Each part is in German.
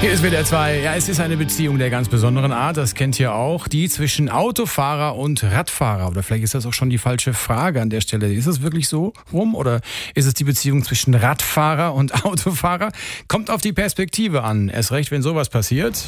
Hier ist WDR 2. Ja, es ist eine Beziehung der ganz besonderen Art. Das kennt ihr auch. Die zwischen Autofahrer und Radfahrer. Oder vielleicht ist das auch schon die falsche Frage an der Stelle. Ist es wirklich so rum? Oder ist es die Beziehung zwischen Radfahrer und Autofahrer? Kommt auf die Perspektive an. Erst recht, wenn sowas passiert.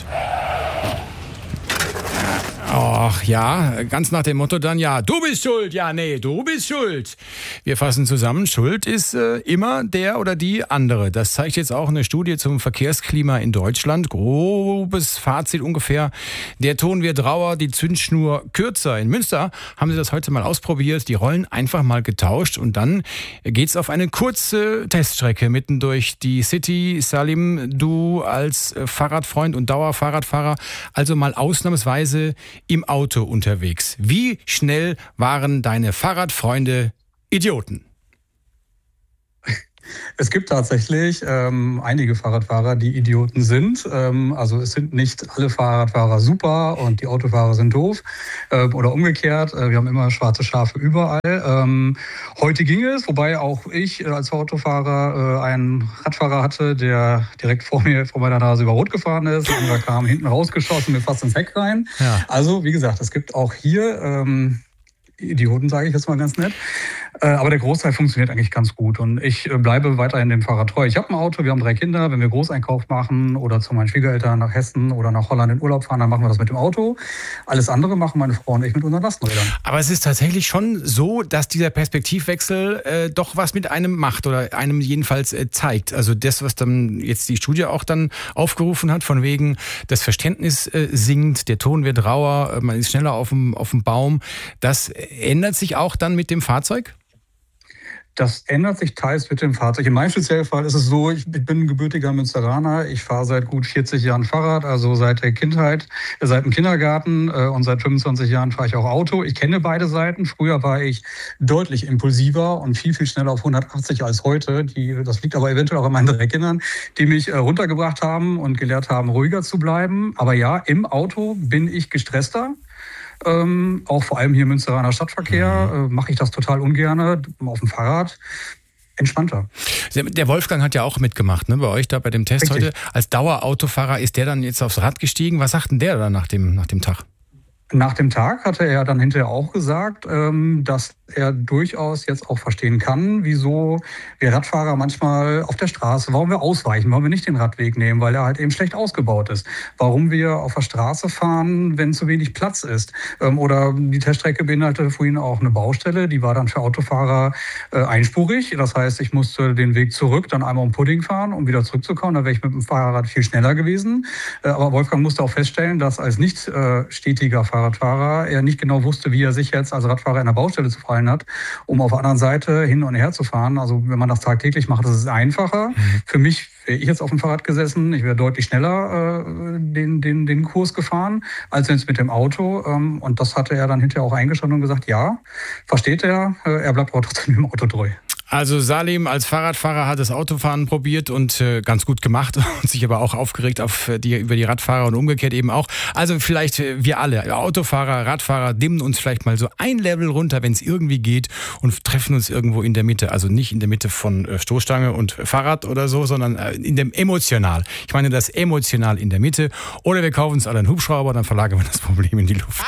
Ach ja, ganz nach dem Motto dann, ja, du bist schuld, ja, nee, du bist schuld. Wir fassen zusammen, Schuld ist immer der oder die andere. Das zeigt jetzt auch eine Studie zum Verkehrsklima in Deutschland. Grobes Fazit ungefähr, der Ton wird rauer, die Zündschnur kürzer. In Münster haben sie das heute mal ausprobiert, die Rollen einfach mal getauscht und dann geht's auf eine kurze Teststrecke mitten durch die City. Salim, du als Fahrradfreund und Dauerfahrradfahrer, also mal ausnahmsweise im Auto unterwegs. Wie schnell waren deine Fahrradfreunde Idioten? Es gibt tatsächlich einige Fahrradfahrer, die Idioten sind. Also es sind nicht alle Fahrradfahrer super und die Autofahrer sind doof oder umgekehrt. Wir haben immer schwarze Schafe überall. Heute ging es, wobei auch ich als Autofahrer einen Radfahrer hatte, der direkt vor meiner Nase über Rot gefahren ist. Ein anderer kam hinten rausgeschossen, mir fast ins Heck rein. Ja. Also wie gesagt, es gibt auch hier Idioten, sage ich jetzt mal ganz nett. Aber der Großteil funktioniert eigentlich ganz gut und ich bleibe weiterhin dem Fahrrad treu. Ich habe ein Auto, wir haben 3 Kinder. Wenn wir Großeinkauf machen oder zu meinen Schwiegereltern nach Hessen oder nach Holland in Urlaub fahren, dann machen wir das mit dem Auto. Alles andere machen meine Frau und ich mit unseren Lastenrädern. Aber es ist tatsächlich schon so, dass dieser Perspektivwechsel doch was mit einem macht oder einem jedenfalls zeigt. Also das, was dann jetzt die Studie auch dann aufgerufen hat, von wegen das Verständnis sinkt, der Ton wird rauer, man ist schneller auf dem Baum. Das ändert sich auch dann mit dem Fahrzeug? Das ändert sich teils mit dem Fahrzeug. In meinem Speziellfall ist es so, ich bin gebürtiger Münsteraner. Ich fahre seit gut 40 Jahren Fahrrad, also seit der Kindheit, seit dem Kindergarten und seit 25 Jahren fahre ich auch Auto. Ich kenne beide Seiten. Früher war ich deutlich impulsiver und viel, viel schneller auf 180 als heute. Das liegt aber eventuell auch an meinen 3 Kindern, die mich runtergebracht haben und gelehrt haben, ruhiger zu bleiben. Aber ja, im Auto bin ich gestresster. Auch vor allem hier im Münsteraner Stadtverkehr mache ich das total ungern. Auf dem Fahrrad entspannter. Der Wolfgang hat ja auch mitgemacht, ne, bei euch da bei dem Test. Richtig. Heute. Als Dauerautofahrer ist der dann jetzt aufs Rad gestiegen. Was sagt denn der dann nach dem Tag? Nach dem Tag hatte er dann hinterher auch gesagt, dass er durchaus jetzt auch verstehen kann, wieso wir Radfahrer manchmal auf der Straße, warum wir ausweichen, warum wir nicht den Radweg nehmen, weil er halt eben schlecht ausgebaut ist. Warum wir auf der Straße fahren, wenn zu wenig Platz ist. Oder die Teststrecke beinhaltete vorhin auch eine Baustelle, die war dann für Autofahrer einspurig. Das heißt, ich musste den Weg zurück, dann einmal um Pudding fahren, um wieder zurückzukommen. Da wäre ich mit dem Fahrrad viel schneller gewesen. Aber Wolfgang musste auch feststellen, dass als nicht stetiger Fahrradfahrer er nicht genau wusste, wie er sich jetzt als Radfahrer in der Baustelle zu verhalten hat, um auf der anderen Seite hin und her zu fahren. Also wenn man das tagtäglich macht, das ist einfacher. Für mich wäre ich jetzt auf dem Fahrrad gesessen, ich wäre deutlich schneller den Kurs gefahren, als jetzt mit dem Auto. Und das hatte er dann hinterher auch eingestanden und gesagt, ja, versteht er bleibt aber trotzdem im Auto treu. Also Salim als Fahrradfahrer hat das Autofahren probiert und ganz gut gemacht und sich aber auch aufgeregt über die Radfahrer und umgekehrt eben auch. Also vielleicht wir alle, Autofahrer, Radfahrer, dimmen uns vielleicht mal so ein Level runter, wenn es irgendwie geht und treffen uns irgendwo in der Mitte. Also nicht in der Mitte von Stoßstange und Fahrrad oder so, sondern in dem emotional. Ich meine das emotional in der Mitte. Oder wir kaufen uns alle einen Hubschrauber, dann verlagern wir das Problem in die Luft.